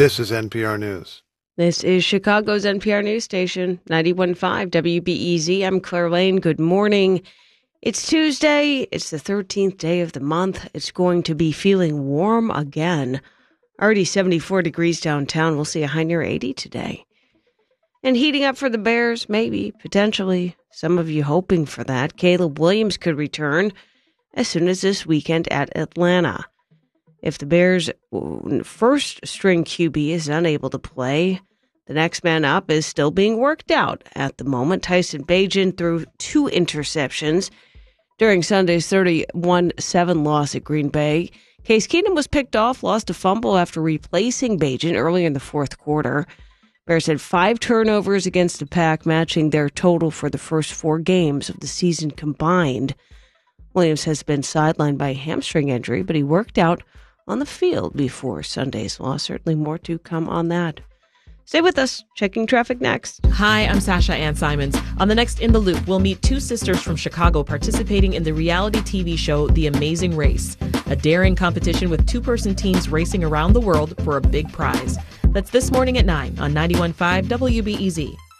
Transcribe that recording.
This is NPR News. This is Chicago's NPR news station, 91.5 WBEZ. I'm Claire Lane. Good morning. It's Tuesday. It's the 13th day of the month. It's going to be feeling warm again. Already 74 degrees downtown. We'll see a high near 80 today. And heating up for the Bears, maybe, potentially. Some of you hoping for that. Caleb Williams could return as soon as this weekend at Atlanta. If the Bears' first-string QB is unable to play, the next man up is still being worked out at the moment. Tyson Bagent threw 2 interceptions during Sunday's 31-7 loss at Green Bay. Case Keenum was picked off, lost a fumble after replacing Bagent early in the fourth quarter. Bears had 5 turnovers against the Pack, matching their total for the first 4 games of the season combined. Williams has been sidelined by a hamstring injury, but he worked out on the field before Sunday's loss. Certainly more to come on that. Stay with us. Checking traffic next. Hi, I'm Sasha Ann Simons. On the next In the Loop, we'll meet 2 sisters from Chicago participating in the reality TV show The Amazing Race, a daring competition with 2-person teams racing around the world for a big prize. That's this morning at 9 on 91.5 WBEZ.